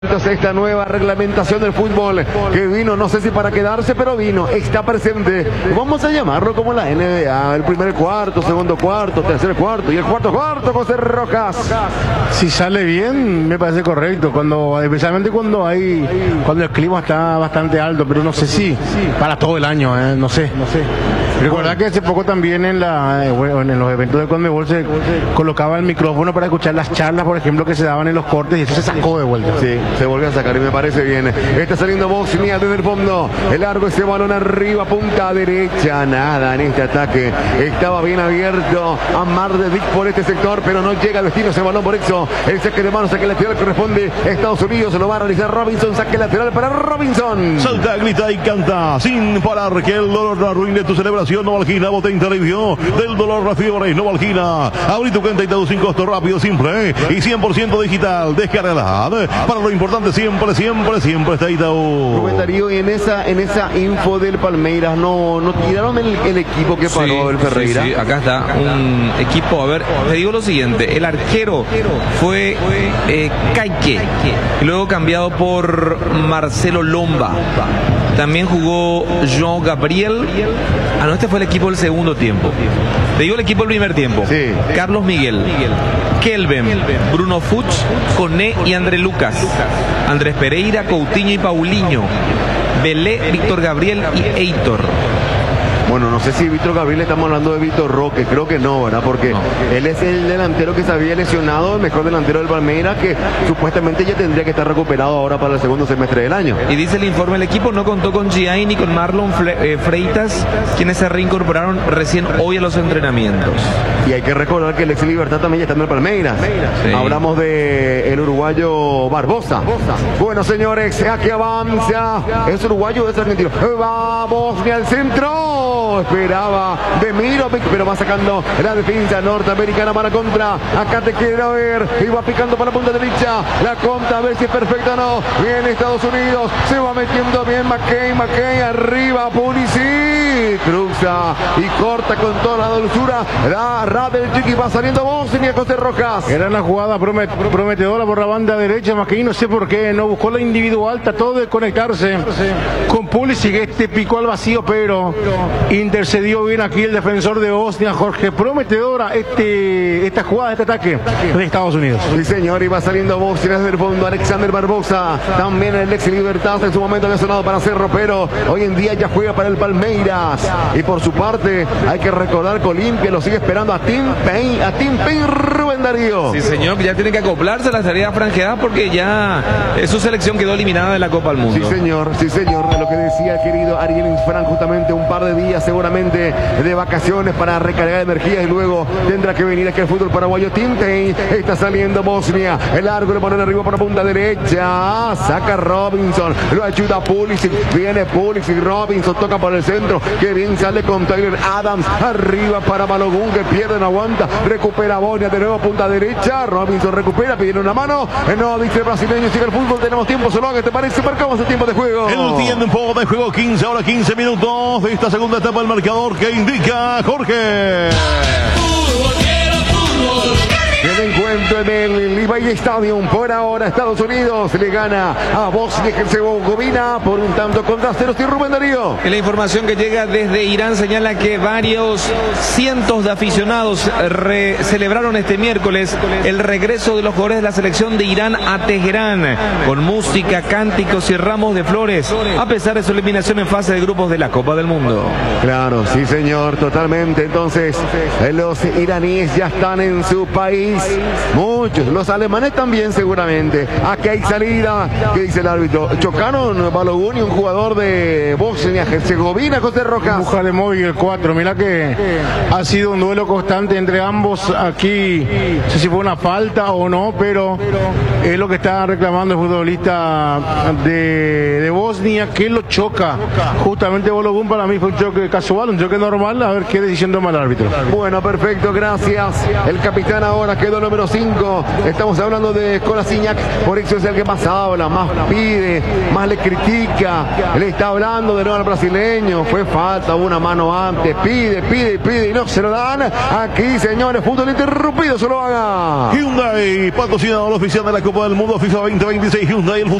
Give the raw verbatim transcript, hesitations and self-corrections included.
Entonces esta nueva reglamentación del fútbol que vino, no sé si para quedarse, pero vino, está presente. Vamos a llamarlo como la N B A, el primer cuarto, segundo cuarto, tercer cuarto y el cuarto cuarto, José Rojas. Si sale bien, me parece correcto, cuando, especialmente cuando hay, cuando el clima está bastante alto, pero no sé si para todo el año, ¿eh? no sé, no sé. Recuerda que hace poco también en, la, en los eventos de Conmebol se colocaba el micrófono para escuchar las charlas, por ejemplo, que se daban en los cortes, y eso se sacó de vuelta. Sí, se volvió a sacar y me parece bien. Está saliendo Bosnia desde el fondo. El largo, ese balón arriba, punta derecha. Nada en este ataque. Estaba bien abierto a Mar de Vic por este sector, pero no llega al destino ese balón. Por eso el saque de mano, saque lateral corresponde a Estados Unidos. Se lo va a realizar Robinson. Saque lateral para Robinson. Salta, grita y canta sin parar. Que el dolor no arruine tu celebración. Novalgina, Botenta Televisión. Del dolor la fiebre. Novalgina. Abrí tu cuenta y te sin costo, rápido, simple y cien por ciento digital. Descárgala. Para lo importante siempre, siempre, siempre está Itaú. Rubén Darío, y en esa, en esa info del Palmeiras, no, no tiraron el, el equipo que paró sí, el Ferreira. Sí, sí, acá está un equipo, a ver, te digo lo siguiente, el arquero fue eh, Caique, y luego cambiado por Marcelo Lomba. También jugó João Gabriel. Ah, no, este fue el equipo del segundo tiempo. Te digo el equipo del primer tiempo. Sí. Carlos Miguel, Kelvin, Bruno Fuchs, Coné y André Lucas. Andrés Pereira, Coutinho y Paulinho. Belé, Víctor Gabriel y Heitor. Bueno, no sé si Víctor Gabriel, estamos hablando de Víctor Roque, creo que no, ¿verdad? Porque no. Él es el delantero que se había lesionado, el mejor delantero del Palmeiras, que supuestamente ya tendría que estar recuperado ahora para el segundo semestre del año. Y dice el informe, el equipo no contó con Giai ni con Marlon Fle eh, Freitas, quienes se reincorporaron recién hoy a los entrenamientos. Y hay que recordar que el ex Libertad también ya está en el Palmeiras. Sí. Hablamos de el uruguayo Barbosa. Barbosa. Bueno, señores, aquí avanza. ¿Es uruguayo o es argentino? Vamos, ni al centro. Esperaba de Mirovic, pero va sacando la defensa norteamericana para contra. Acá te quiero ver. Y va picando para la punta derecha. La conta, a ver si es perfecta o no. Viene Estados Unidos. Se va metiendo bien McKay. McKay arriba. Pulisic. Cruza y corta con toda la dulzura. La Radeljic y va saliendo Bosnia, José Rojas. Era una jugada promet prometedora por la banda derecha. McKay, no sé por qué, no buscó la individual. Trató de conectarse con Pulisic. Este picó al vacío, pero intercedió bien aquí el defensor de Bosnia, Jorge. Prometedora este, esta jugada, este ataque de Estados Unidos. Sí, señor, y va saliendo Bosnia desde el fondo. Alexander Barbosa, también el ex Libertad, en su momento había sonado para Cerro, pero hoy en día ya juega para el Palmeiras. Y por su parte, hay que recordar que Olimpia lo sigue esperando a Tim Payne, a Tim Payne, Rubén Darío. Sí, señor, que ya tiene que acoplarse a la salida franqueada porque ya su selección quedó eliminada de la Copa del Mundo. Sí, señor, sí, señor, lo que decía el querido Ariel Infran, justamente un par de días seguramente de vacaciones para recargar energías y luego tendrá que venir aquí al fútbol paraguayo. Tintey, está saliendo Bosnia, el largo, le ponen arriba por la punta derecha, saca Robinson, lo ayuda Pulisic, viene Pulisic, Robinson toca por el centro, que bien sale con Tyler Adams, arriba para Balogun, que pierde, no aguanta, recupera Bosnia, de nuevo punta derecha, Robinson recupera, pide una mano, no, dice el brasileño, sigue el fútbol, tenemos tiempo solo, ¿qué te parece? Marcamos el tiempo de juego. El tiempo de juego, quince, ahora quince minutos de esta segunda etapa del marcador que indica Jorge. El encuentro en el Levi Stadium. Por ahora Estados Unidos le gana a Bosnia y Herzegovina por un tanto contra cero. Y Rubén Darío. La información que llega desde Irán señala que varios cientos de aficionados celebraron este miércoles el regreso de los jugadores de la selección de Irán a Teherán con música, cánticos y ramos de flores, a pesar de su eliminación en fase de grupos de la Copa del Mundo. Claro, sí señor, totalmente. Entonces los iraníes ya están en su país. Muchos, los alemanes también seguramente. Aquí hay salida, ¿qué dice el árbitro? Chocaron Balogun y un jugador de Bosnia-Herzegovina, José Rojas. Buja de móvil el cuatro, mira que ha sido un duelo constante entre ambos aquí. No sé si fue una falta o no, pero es lo que está reclamando el futbolista de, de Bosnia, que lo choca. Justamente Balogun para mí fue un choque casual, un choque normal, a ver qué decisión toma el árbitro. Bueno, perfecto, gracias. El capitán ahora quedó número cinco. México. Estamos hablando de Kolasinac, por eso es el que más habla, más pide, más le critica. Le está hablando de nuevo al brasileño. Fue falta, una mano antes. Pide, pide, pide y no se lo dan. Aquí, señores, fútbol interrumpido, se lo haga. Hyundai, patrocinador oficial de la Copa del Mundo FIFA veinte veintiséis. Hyundai, el